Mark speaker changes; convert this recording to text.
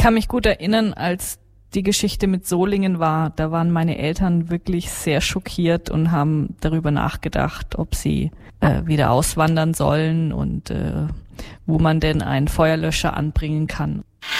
Speaker 1: kann mich gut erinnern, als die Geschichte mit Solingen war, da waren meine Eltern wirklich sehr schockiert und haben darüber nachgedacht, ob sie wieder auswandern sollen und wo man denn einen Feuerlöscher anbringen kann.